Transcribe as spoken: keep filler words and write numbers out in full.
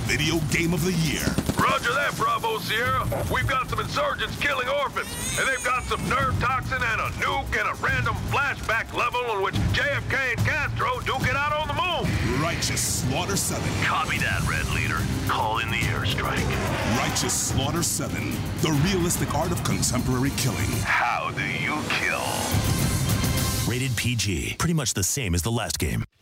video game of the year. Roger that, Bravo Sierra. We've got some insurgents killing orphans, and they've got some nerve toxin and a nuke and a random flashback level in which J F K and Castro duke it out on the moon. Righteous Slaughter seven. Copy that, Red Leader. Call in the airstrike. Righteous Slaughter seven. The realistic art of contemporary killing. How do you kill? Rated P G. Pretty much the same as the last game.